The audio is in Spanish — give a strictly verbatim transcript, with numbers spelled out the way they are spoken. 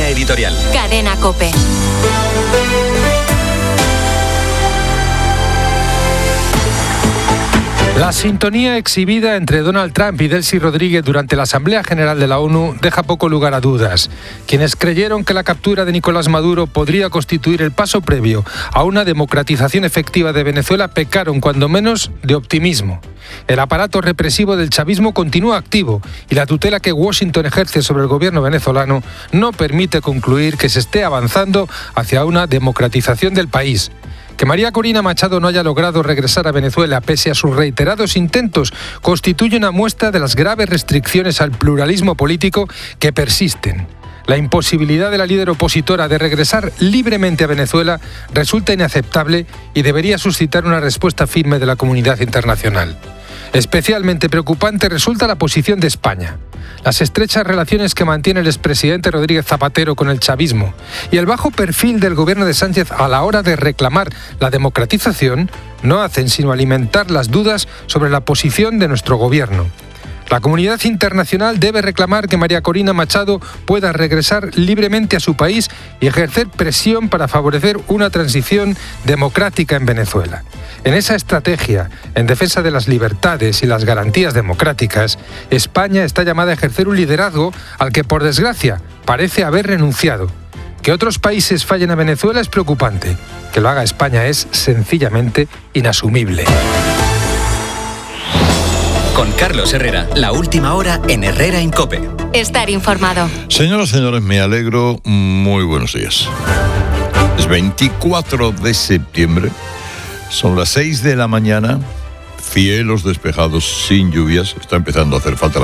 editorial. Cadena COPE. La sintonía exhibida entre Donald Trump y Delcy Rodríguez durante la Asamblea General de la ONU deja poco lugar a dudas. Quienes creyeron que la captura de Nicolás Maduro podría constituir el paso previo a una democratización efectiva de Venezuela pecaron cuando menos de optimismo. El aparato represivo del chavismo continúa activo y la tutela que Washington ejerce sobre el gobierno venezolano no permite concluir que se esté avanzando hacia una democratización del país. Que María Corina Machado no haya logrado regresar a Venezuela pese a sus reiterados intentos constituye una muestra de las graves restricciones al pluralismo político que persisten. La imposibilidad de la líder opositora de regresar libremente a Venezuela resulta inaceptable y debería suscitar una respuesta firme de la comunidad internacional. Especialmente preocupante resulta la posición de España. Las estrechas relaciones que mantiene el expresidente Rodríguez Zapatero con el chavismo y el bajo perfil del gobierno de Sánchez a la hora de reclamar la democratización no hacen sino alimentar las dudas sobre la posición de nuestro gobierno. La comunidad internacional debe reclamar que María Corina Machado pueda regresar libremente a su país y ejercer presión para favorecer una transición democrática en Venezuela. En esa estrategia, en defensa de las libertades y las garantías democráticas, España está llamada a ejercer un liderazgo al que, por desgracia, parece haber renunciado. Que otros países fallen a Venezuela es preocupante. Que lo haga España es sencillamente inasumible. Con Carlos Herrera, la última hora en Herrera en COPE. Estar informado. Señoras y señores, me alegro. Muy buenos días. Es veinticuatro de septiembre. Son las seis de la mañana. Cielos despejados, sin lluvias. Está empezando a hacer falta la